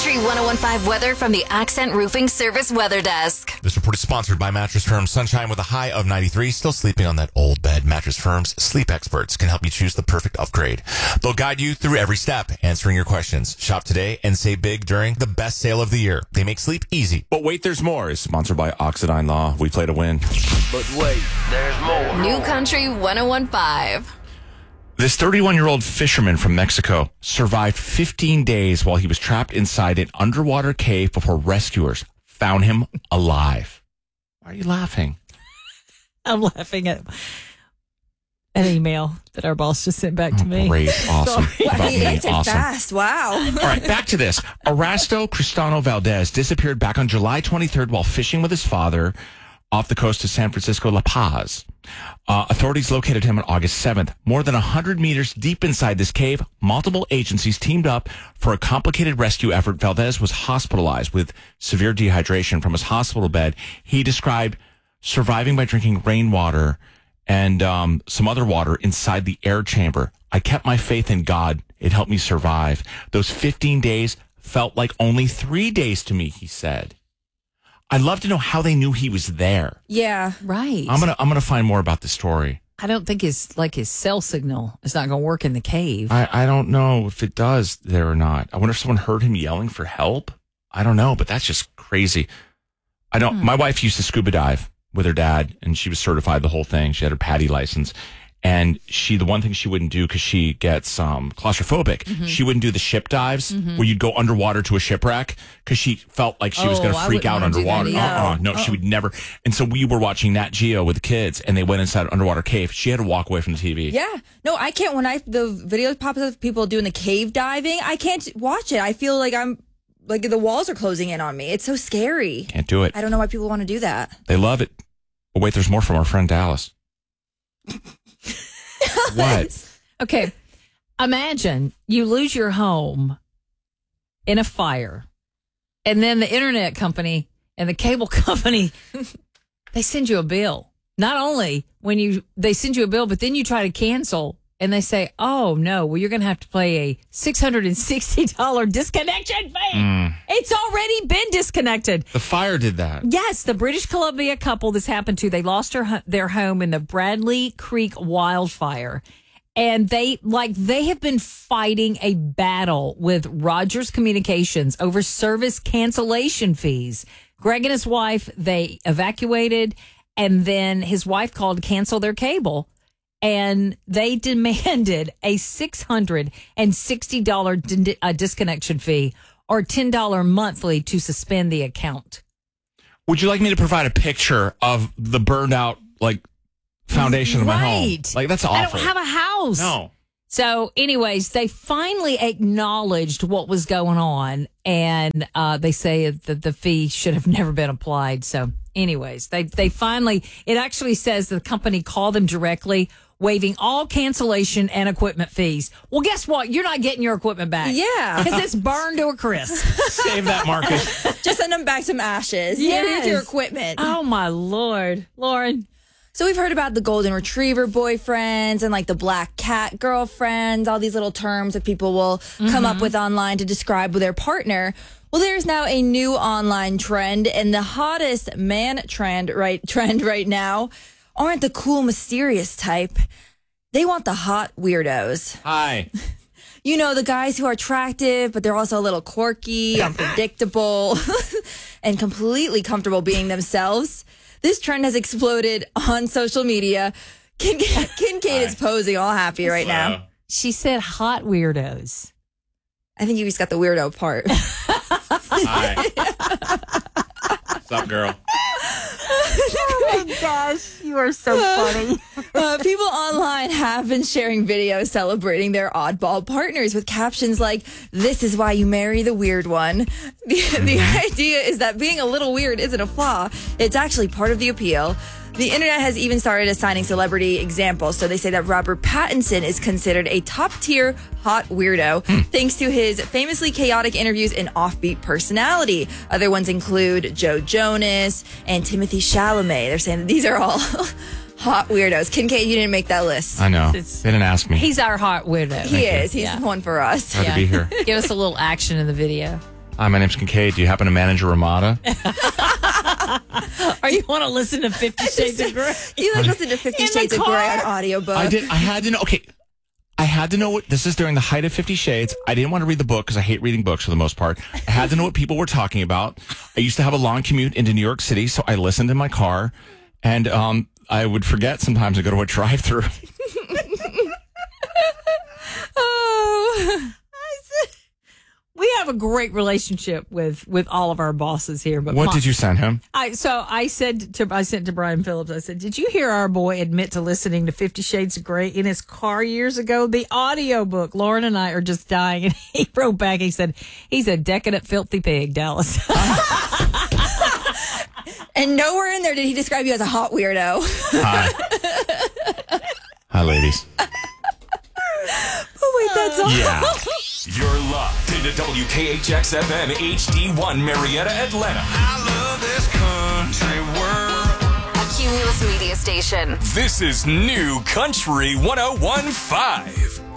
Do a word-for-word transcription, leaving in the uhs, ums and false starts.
Country one oh one five weather from the Accent Roofing Service Weather Desk. This report is sponsored by Mattress Firm. Sunshine with a high of ninety-three. Still sleeping on that old bed. Mattress Firm's sleep experts can help you choose the perfect upgrade. They'll guide you through every step, answering your questions. Shop today and save big during the best sale of the year. They make sleep easy. But wait, there's more. Is sponsored by Oxidine Law. We play to win. But wait, there's more. New Country one oh one five. This thirty-one-year-old fisherman from Mexico survived fifteen days while he was trapped inside an underwater cave before rescuers found him alive. Why are you laughing? I'm laughing at an email that our boss just sent back to me. Great. Awesome. About He me. answered Awesome. fast. Wow. All right, back to this. Erasto Cristano Valdez disappeared back on July twenty-third while fishing with his father off the coast of San Francisco, La Paz. Uh, authorities located him on August seventh. More than one hundred meters deep inside this cave, multiple agencies teamed up for a complicated rescue effort. Valdez was hospitalized with severe dehydration from his hospital bed. He described surviving by drinking rainwater and um, some other water inside the air chamber. I kept my faith in God. It helped me survive. Those fifteen days felt like only three days to me, he said. I'd love to know how they knew he was there. Yeah. Right. I'm gonna I'm gonna find more about the story. I don't think his like his cell signal is not going to work in the cave. I, I don't know if it does there or not. I wonder if someone heard him yelling for help. I don't know, but that's just crazy. I don't. Hmm. My wife used to scuba dive with her dad, and she was certified the whole thing. She had her PADI license. And she, the one thing she wouldn't do because she gets um, claustrophobic, Mm-hmm. she wouldn't do the ship dives where you'd go underwater to a shipwreck because she felt like she was Oh, going to I freak wouldn't out wanna do that underwater. either. Uh-uh, no, she would never. And so we were watching Nat Geo with the kids, and they went inside an underwater cave. She had to walk away from the T V. Yeah. No, I can't. When I the videos pop up of people doing the cave diving, I can't watch it. I feel like I'm like the walls are closing in on me. It's so scary. Can't do it. I don't know why people want to do that. They love it. But wait, there's more from our friend Dallas. What? Okay. Imagine you lose your home in a fire, and then the internet company and the cable company, they send you a bill. Not only when you they send you a bill, but then you try to cancel, and they say, oh, no, well, you're going to have to pay a six hundred sixty dollars disconnection fee. Mm. It's already been disconnected. The fire did that. Yes, the British Columbia couple this happened to, they lost her, their home in the Bradley Creek wildfire. And they, like, they have been fighting a battle with Rogers Communications over service cancellation fees. Greg and his wife, they evacuated, and then his wife called to cancel their cable. And they demanded a six hundred sixty dollars di- uh, disconnection fee or ten dollars monthly to suspend the account. Would you like me to provide a picture of the burned out, like, foundation of my home? Right. Like, that's awful. I don't have a house. No. So, anyways, they finally acknowledged what was going on, and uh, they say that the fee should have never been applied. So, anyways, they they finally, it actually says the company called them directly, waiving all cancellation and equipment fees. Well, guess what? You're not getting your equipment back. Yeah. Because it's burned to a crisp. Save that, Marcus. Just send them back some ashes. Yes. Here's your equipment. Oh, my Lord. Lauren. So we've heard about the golden retriever boyfriends and like the black cat girlfriends, all these little terms that people will come up with online to describe their partner. Well, there's now a new online trend, and the hottest man trend right trend right now aren't the cool, mysterious type. They want the hot weirdos. Hi. You know, the guys who are attractive, but they're also a little quirky, unpredictable, and completely comfortable being themselves. This trend has exploded on social media. Kin- Kincaid is posing all happy right now. She said hot weirdos. I think you just got the weirdo part. Hi. What's up, girl? Oh, my gosh. You are so funny. Uh, people online have been sharing videos celebrating their oddball partners with captions like, "This is why you marry the weird one." The, the idea is that being a little weird isn't a flaw. It's actually part of the appeal. The internet has even started assigning celebrity examples. So they say that Robert Pattinson is considered a top-tier hot weirdo thanks to his famously chaotic interviews and offbeat personality. Other ones include Joe Jonas and Timothy Chalamet. They're saying that these are all hot weirdos. Kincaid, you didn't make that list. I know. It's- They didn't ask me. He's our hot weirdo. He is. He's Yeah. the one for us. Glad to be here. Give us a little action in the video. Hi, my name's Kincaid. Do you happen to manage a Ramada? Or you want to listen to Fifty Shades of Grey? You like listen to Fifty In the Shades of car? Grey on audiobook. I did. I had to know. Okay. I had to know what this is during the height of Fifty Shades. I didn't want to read the book because I hate reading books for the most part. I had to know what people were talking about. I used to have a long commute into New York City, so I listened in my car, and um, I would forget sometimes to go to a drive-through. Oh. We have a great relationship with with all of our bosses here. But What Mom- did you send him? I so I said to I sent to Brian Phillips. I said, "Did you hear our boy admit to listening to Fifty Shades of Grey in his car years ago? The audiobook. Lauren and I are just dying." And he wrote back. He said, "He's a decadent, filthy pig, Dallas." And nowhere in there did he describe you as a hot weirdo. Hi. Hi, ladies. Oh, wait, that's all. Yeah. You're locked into W K H X F M H D one Marietta, Atlanta. I love this country world. A Cumulus Media Station. This is New Country one oh one point five.